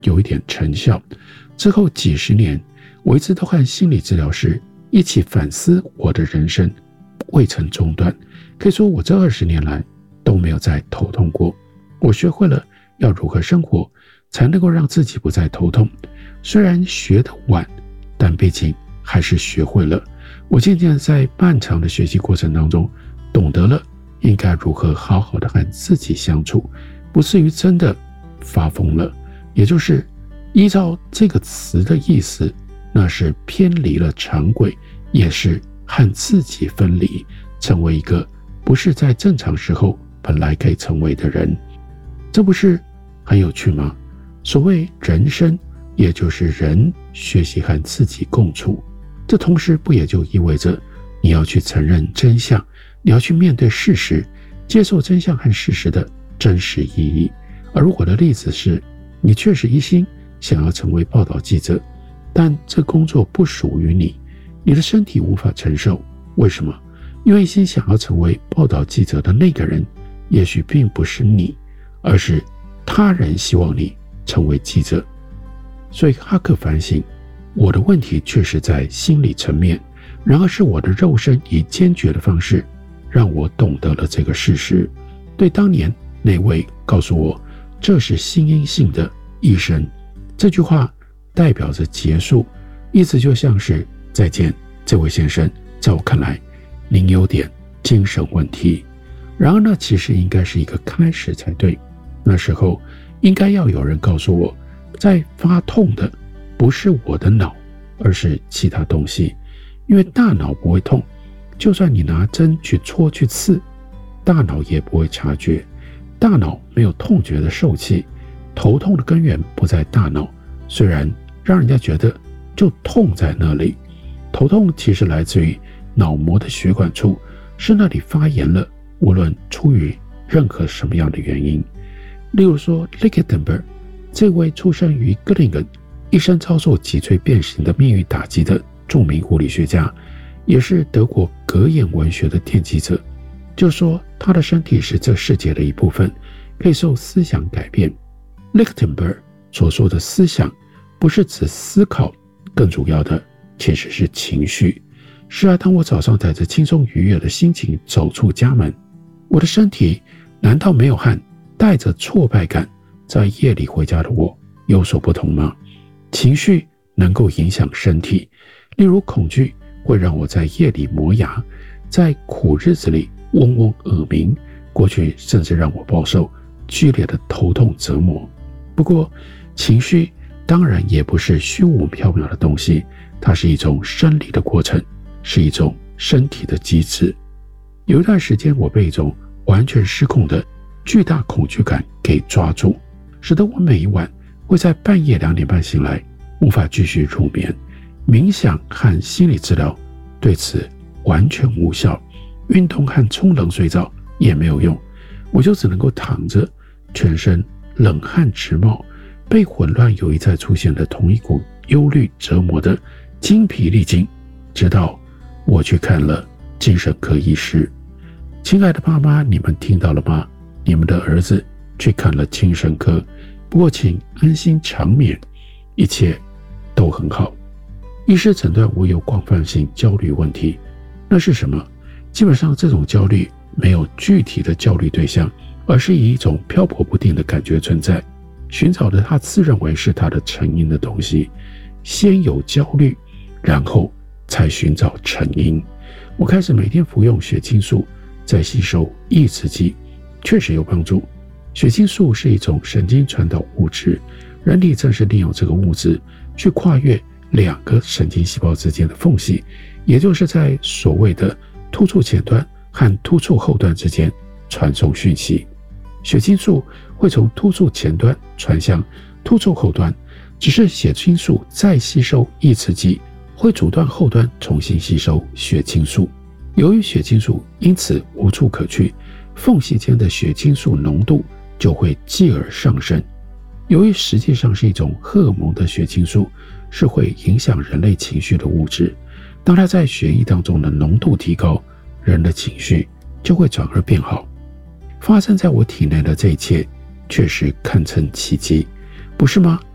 有一点成效。之后几十年，我一直都和心理治疗师一起反思我的人生，未曾中断。可以说我这20年来都没有再头痛过。我学会了要如何生活，才能够让自己不再头痛。虽然学得晚，但毕竟还是学会了。我渐渐在漫长的学习过程当中，懂得了应该如何好好的和自己相处，不至于真的发疯了。也就是依照这个词的意思，那是偏离了常轨，也是和自己分离，成为一个不是在正常时候本来可以成为的人。这不是很有趣吗？所谓人生，也就是人学习和自己共处，这同时不也就意味着你要去承认真相，你要去面对事实，接受真相和事实的真实意义。而我的例子是，你确实一心想要成为报道记者，但这工作不属于你，你的身体无法承受。为什么？因为一心想要成为报道记者的那个人，也许并不是你，而是他人希望你成为记者。所以哈克反省，我的问题确实在心理层面，然而是我的肉身以坚决的方式让我懂得了这个事实。对当年那位告诉我这是心因性的医生，这句话代表着结束，意思就像是再见，这位先生，在我看来您有点精神问题。然而那其实应该是一个开始才对。那时候应该要有人告诉我，在发痛的不是我的脑，而是其他东西。因为大脑不会痛，就算你拿针去戳去刺，大脑也不会察觉。大脑没有痛觉的受器，头痛的根源不在大脑，虽然让人家觉得就痛在那里。头痛其实来自于脑膜的血管处，是那里发炎了，无论出于任何什么样的原因。例如说 Lichtenberg 这位出生于哥林根，一生遭受脊椎变形的命运打击的著名物理学家，也是德国格言文学的奠基者。就说他的身体是这世界的一部分，可以受思想改变。Lichtenberg 所说的思想不是指思考，更主要的其实是情绪。是啊，当我早上带着轻松愉悦的心情走出家门，我的身体难道没有和带着挫败感在夜里回家的我有所不同吗？情绪能够影响身体，例如恐惧会让我在夜里磨牙，在苦日子里嗡嗡耳鸣，过去甚至让我饱受剧烈的头痛折磨。不过情绪当然也不是虚无缥缈的东西，它是一种生理的过程，是一种身体的机制。有一段时间我被一种完全失控的巨大恐惧感给抓住，使得我每一晚会在半夜2点半醒来，无法继续入眠。冥想和心理治疗对此完全无效，运动和冲冷水澡也没有用，我就只能够躺着，全身冷汗直冒，被混乱又一再出现的同一股忧虑折磨的精疲力尽，直到我去看了精神科医师。亲爱的爸妈，你们听到了吗？你们的儿子去看了精神科，不过请安心长眠，一切都很好。医师诊断我有广泛性焦虑问题。那是什么？基本上这种焦虑没有具体的焦虑对象，而是以一种漂泊不定的感觉存在，寻找着他自认为是他的成因的东西。先有焦虑，然后才寻找成因。我开始每天服用血清素，再吸收抑制剂，确实有帮助。血清素是一种神经传导物质，人体正是利用这个物质去跨越2个神经细胞之间的缝隙，也就是在所谓的突触前端和突触后端之间传送讯息。血清素会从突触前端传向突触后端，只是血清素再吸收抑制剂会阻断后端重新吸收血清素。由于血清素因此无处可去，缝隙间的血清素浓度就会继而上升。由于实际上是一种荷尔蒙的血清素，是会影响人类情绪的物质。当它在血液当中的浓度提高，人的情绪就会转而变好。发生在我体内的这一切确实堪称奇迹，不是吗？